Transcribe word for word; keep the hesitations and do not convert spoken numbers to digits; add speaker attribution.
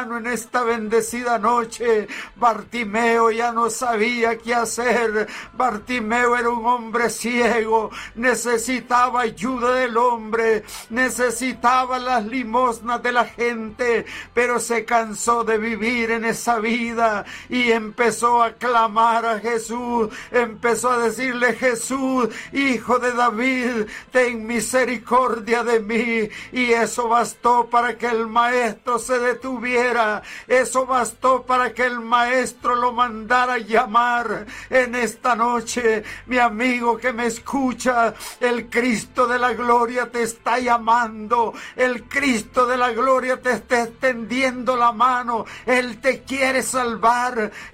Speaker 1: En esta bendecida noche, Bartimeo ya no sabía qué hacer. Bartimeo era un hombre ciego, necesitaba ayuda del hombre, necesitaba las limosnas de la gente, pero se cansó de vivir en esa vida y empezó a clamar a Jesús, empezó a decirle: Jesús, Hijo de David, ten misericordia de mí. Y eso bastó para que el maestro se detuviera. Eso bastó para que el maestro lo mandara a llamar. En esta noche, mi amigo que me escucha, el Cristo de la gloria te está llamando. El Cristo de la gloria te está extendiendo la mano. Él te quiere salvar.